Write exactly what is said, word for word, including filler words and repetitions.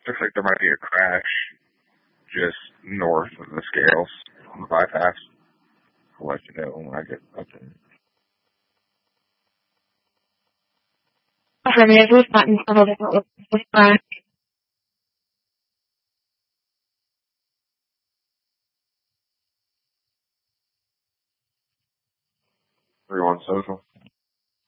Looks like there might be a crash just north of the scales on the bypass. I'll let you know when I get up there. Affirmative, button, tunnel, different crash. Everyone social.